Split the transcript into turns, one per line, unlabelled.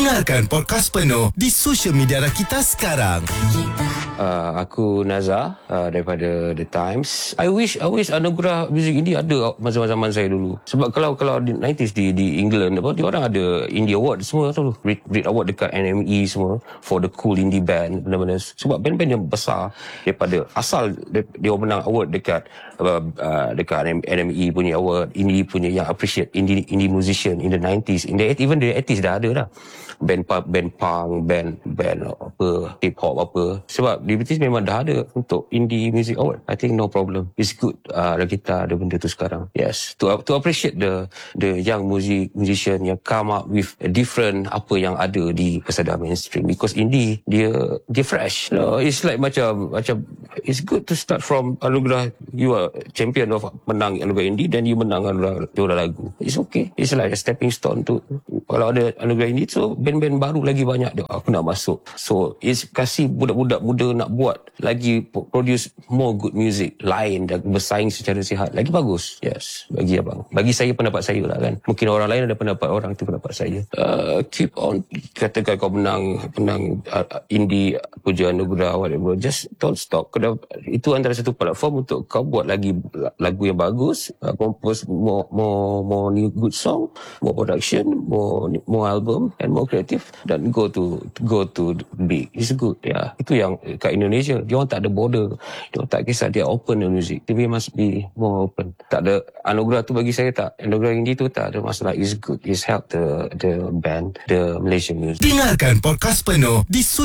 Dengarkan podcast penuh di social media Rakita sekarang.
Aku Nazar daripada The Times. I wish anugerah muzik indie ada zaman-zaman saya dulu. Sebab kalau di 90s di England dia orang ada Indie Award semua tu. Brit Award dekat NME semua for the cool indie band benda-benda. Sebab band-band yang besar daripada asal dia menang award dekat NME punya award, indie punya yang appreciate indie musician in the 90s, even the 80s dah ada dah. Band punk, band apa, hip hop apa. Sebab di British memang dah ada untuk indie music award. I think no problem. It's good kita ada benda tu sekarang. Yes, to appreciate the young musician yang come up with a different apa yang ada di pesada mainstream, because indie dia fresh. No, it's like macam it's good to start from anugerah. You are champion of menang anugerah indie, then you menang anugerah juara lagu. It's okay. It's like a stepping stone tu. Kalau ada anugerah indie, so band-band baru lagi banyak dia aku nak masuk. So it's kasih budak-budak muda nak buat lagi, produce more good music lain dan bersaing secara sihat lagi bagus. Yes, bagi abang, bagi saya, pendapat saya lah kan. Mungkin orang lain ada pendapat orang tu, pendapat saya keep on. Katakan kau menang indie puja anugerah whatever, just don't stop. Itu antara satu platform untuk kau buat lagi lagu yang bagus, compose more new good song, more production, more album and more creative, dan go to big. It's good. Yeah, itu yang kat Indonesia dia orang tak ada border, dia orang tak kisah, dia open the music. TV must be more open. Tak ada anugerah tu bagi saya, tak anugerah indie tu tak ada masalah. It's good. It's help the band, the Malaysian music.
Dengarkan podcast penuh di